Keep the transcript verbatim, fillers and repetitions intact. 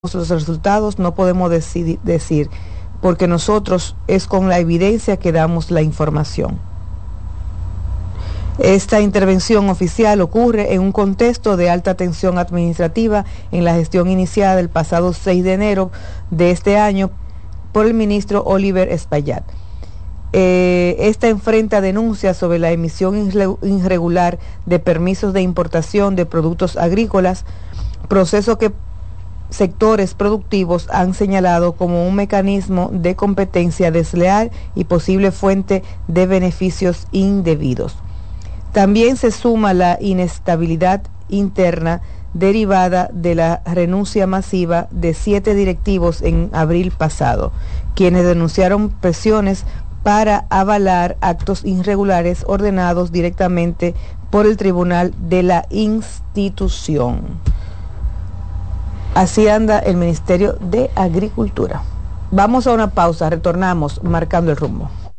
los resultados no podemos decir, decir, porque nosotros es con la evidencia que damos la información. Esta intervención oficial ocurre en un contexto de alta tensión administrativa en la gestión iniciada el pasado seis de enero de este año por el ministro Oliver Espaillat. Eh, esta enfrenta denuncias sobre la emisión irregular de permisos de importación de productos agrícolas, proceso que sectores productivos han señalado como un mecanismo de competencia desleal y posible fuente de beneficios indebidos. También se suma la inestabilidad interna derivada de la renuncia masiva de siete directivos en abril pasado, quienes denunciaron presiones para avalar actos irregulares ordenados directamente por el tribunal de la institución. Así anda el Ministerio de Agricultura. Vamos a una pausa, retornamos marcando el rumbo.